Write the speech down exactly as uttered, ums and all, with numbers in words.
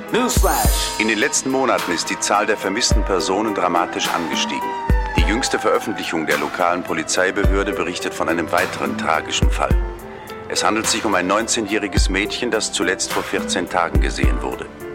Newsflash! In den letzten Monaten ist die Zahl der vermissten Personen dramatisch angestiegen. Die jüngste Veröffentlichung der lokalen Polizeibehörde berichtet von einem weiteren tragischen Fall. Es handelt sich um ein neunzehnjähriges Mädchen, das zuletzt vor vierzehn Tagen gesehen wurde.